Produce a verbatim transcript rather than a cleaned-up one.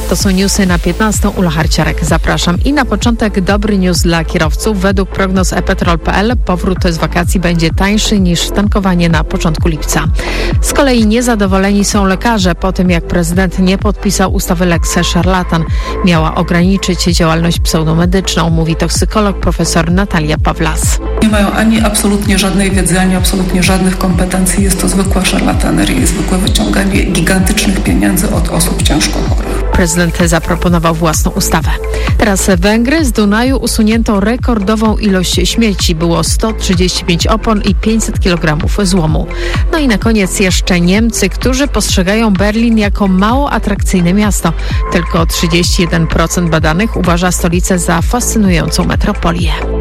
To są newsy na piętnastą. Ula Harciarek, zapraszam. I na początek dobry news dla kierowców. Według prognoz e petrol kropka pe el powrót z wakacji będzie tańszy niż tankowanie na początku lipca. Z kolei niezadowoleni są lekarze po tym, jak prezydent nie podpisał ustawy Lex Szarlatan. Miała ograniczyć działalność pseudomedyczną, mówi toksykolog profesor Natalia Pawlas. Nie mają ani absolutnie żadnej wiedzy, ani absolutnie żadnych kompetencji. Jest to zwykła szarlataneria, zwykłe wyciąganie gigantycznych pieniędzy od osób ciężko chorych. Prezydent zaproponował własną ustawę. Teraz Węgry. Z Dunaju usunięto rekordową ilość śmieci. Było sto trzydzieści pięć opon i pięćset kilogramów złomu. No i na koniec jeszcze Niemcy, którzy postrzegają Berlin jako mało atrakcyjne miasto. Tylko trzydzieści jeden procent badanych uważa stolicę za fascynującą metropolię.